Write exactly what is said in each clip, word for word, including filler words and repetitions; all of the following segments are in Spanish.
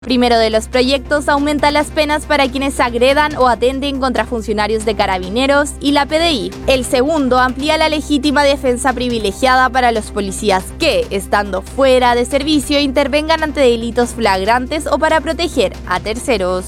Primero de los proyectos aumenta las penas para quienes agredan o atenten contra funcionarios de Carabineros y la P D I. El segundo amplía la legítima defensa privilegiada para los policías que, estando fuera de servicio, intervengan ante delitos flagrantes o para proteger a terceros.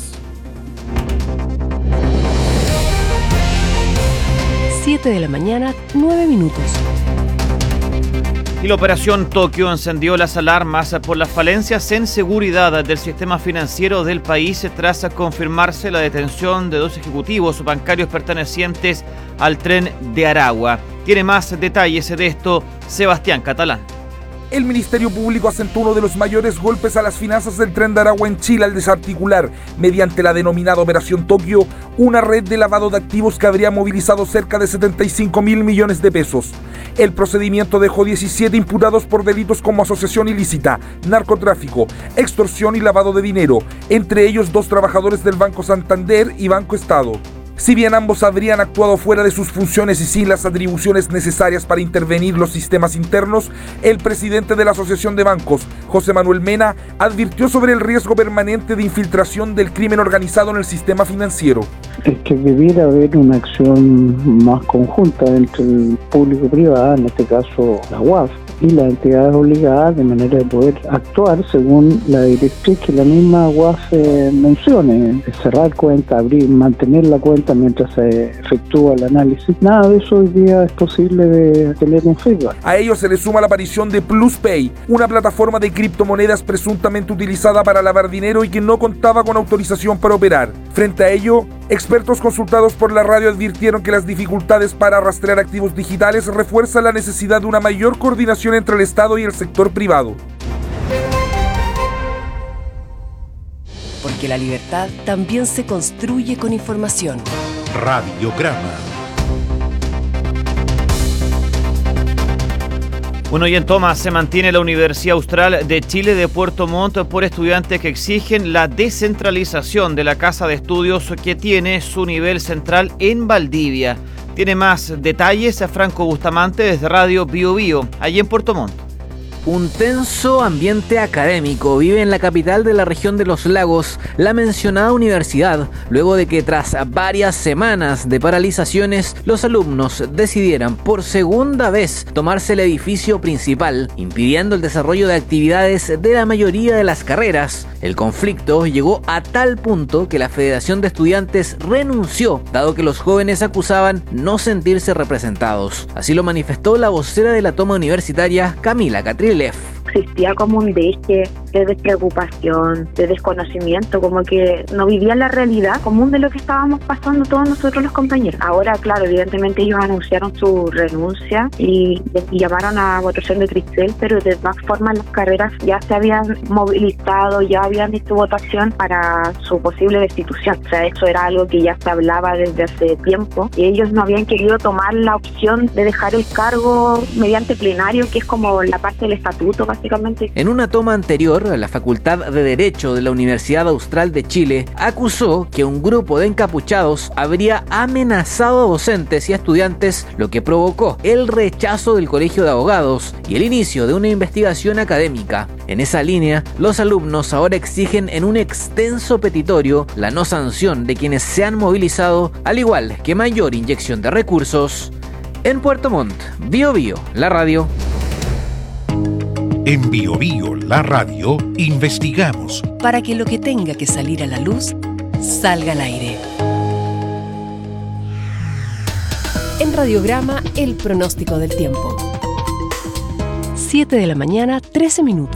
siete de la mañana, nueve minutos. Y la operación Tokio encendió las alarmas por las falencias en seguridad del sistema financiero del país tras confirmarse la detención de dos ejecutivos bancarios pertenecientes al Tren de Aragua. Tiene más detalles de esto Sebastián Catalán. El Ministerio Público asentó uno de los mayores golpes a las finanzas del Tren de Aragua en Chile al desarticular, mediante la denominada Operación Tokio, una red de lavado de activos que habría movilizado cerca de setenta y cinco mil millones de pesos. El procedimiento dejó diecisiete imputados por delitos como asociación ilícita, narcotráfico, extorsión y lavado de dinero, entre ellos dos trabajadores del Banco Santander y Banco Estado. Si bien ambos habrían actuado fuera de sus funciones y sin las atribuciones necesarias para intervenir los sistemas internos, el presidente de la Asociación de Bancos, José Manuel Mena, advirtió sobre el riesgo permanente de infiltración del crimen organizado en el sistema financiero. Es que debiera haber una acción más conjunta entre el público y privado, en este caso la U A F, y las entidades obligadas de manera de poder actuar según la directriz que la misma U A F mencione, cerrar cuenta, abrir, mantener la cuenta mientras se efectúa el análisis. Nada de eso hoy día es posible de tener un feedback. A ello se le suma la aparición de PlusPay, una plataforma de criptomonedas presuntamente utilizada para lavar dinero y que no contaba con autorización para operar. Frente a ello, expertos consultados por la radio advirtieron que las dificultades para rastrear activos digitales refuerzan la necesidad de una mayor coordinación entre el Estado y el sector privado. Porque la libertad también se construye con información. Radiograma. Bueno, y en toma se mantiene la Universidad Austral de Chile de Puerto Montt por estudiantes que exigen la descentralización de la casa de estudios que tiene su nivel central en Valdivia. Tiene más detalles a Franco Bustamante desde Radio Bio Bio, allí en Puerto Montt. Un tenso ambiente académico vive en la capital de la región de los lagos, la mencionada universidad, luego de que tras varias semanas de paralizaciones, los alumnos decidieran por segunda vez tomarse el edificio principal, impidiendo el desarrollo de actividades de la mayoría de las carreras. El conflicto llegó a tal punto que la Federación de Estudiantes renunció, dado que los jóvenes acusaban no sentirse representados. Así lo manifestó la vocera de la toma universitaria, Camila Catriel. Existía como un deje de despreocupación, de desconocimiento, como que no vivían la realidad común de lo que estábamos pasando todos nosotros los compañeros. Ahora, claro, evidentemente ellos anunciaron su renuncia y, y llamaron a votación de Cristel, pero de todas formas las carreras ya se habían movilizado, ya habían hecho votación para su posible destitución. O sea, eso era algo que ya se hablaba desde hace tiempo y ellos no habían querido tomar la opción de dejar el cargo mediante plenario, que es como la parte del estatuto, básicamente. En una toma anterior, la Facultad de Derecho de la Universidad Austral de Chile acusó que un grupo de encapuchados habría amenazado a docentes y a estudiantes, lo que provocó el rechazo del Colegio de Abogados y el inicio de una investigación académica. En esa línea, los alumnos ahora exigen en un extenso petitorio la no sanción de quienes se han movilizado, al igual que mayor inyección de recursos. En Puerto Montt, Bio Bio, la radio. En Bio Bio, la radio, investigamos para que lo que tenga que salir a la luz, salga al aire. En Radiograma, el pronóstico del tiempo. siete de la mañana, trece minutos.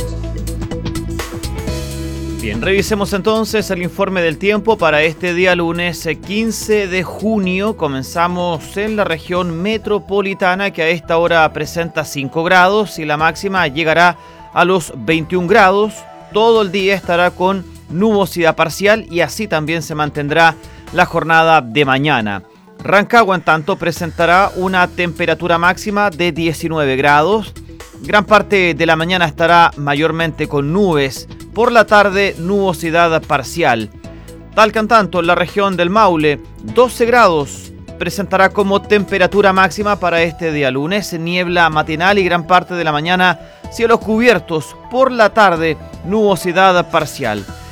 Bien, revisemos entonces el informe del tiempo para este día lunes quince de junio. Comenzamos en la región metropolitana, que a esta hora presenta cinco grados y la máxima llegará a los veintiún grados. Todo el día estará con nubosidad parcial y así también se mantendrá la jornada de mañana. Rancagua, en tanto, presentará una temperatura máxima de diecinueve grados. Gran parte de la mañana estará mayormente con nubes. Por la tarde, nubosidad parcial. Talca, en tanto, en la región del Maule, doce grados presentará como temperatura máxima para este día lunes. Niebla matinal y gran parte de la mañana cielos cubiertos. Por la tarde, nubosidad parcial.